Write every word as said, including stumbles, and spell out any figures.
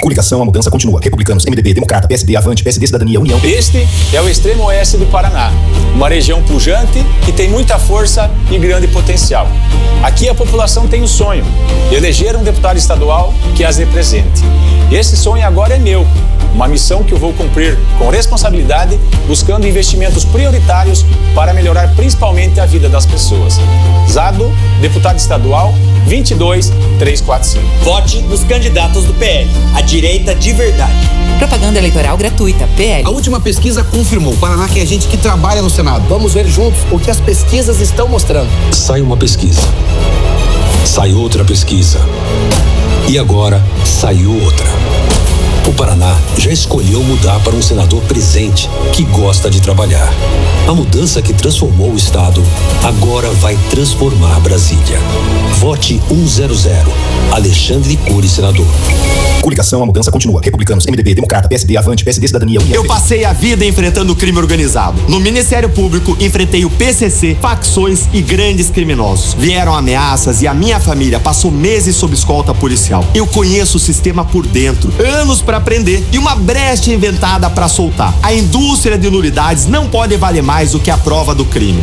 Coligação, a mudança continua. Republicanos, M D B, Democrata, P S D, Avante, P S D, Cidadania, União. Este é o extremo oeste do Paraná, uma região pujante que tem muita força e grande potencial. Aqui a população tem um sonho, eleger um deputado estadual que as represente. Esse sonho agora é meu, uma missão que eu vou cumprir com responsabilidade, buscando investimentos prioritários para melhorar principalmente a vida das pessoas. Zado, deputado estadual, vinte e dois, trezentos e quarenta e cinco. Vote nos candidatos do P L, a direita de verdade. Propaganda eleitoral gratuita, P L. A última pesquisa confirmou, o Paraná quer gente que trabalha no Senado. Vamos ver juntos o que as pesquisas estão mostrando. Sai uma pesquisa, sai outra pesquisa e agora saiu outra. O Paraná já escolheu mudar para um senador presente que gosta de trabalhar. A mudança que transformou o estado agora vai transformar Brasília. Vote cem, Alexandre Cury, senador. Coligação, a mudança continua. Republicanos, M D B, Democrata, P S D, Avante, P S D, Cidadania, União. Eu passei a vida enfrentando o crime organizado. No Ministério Público, enfrentei o P C C, facções e grandes criminosos. Vieram ameaças e a minha família passou meses sob escolta policial. Eu conheço o sistema por dentro. Anos para prender e uma brecha inventada para soltar. A indústria de nulidades não pode valer mais do que a prova do crime.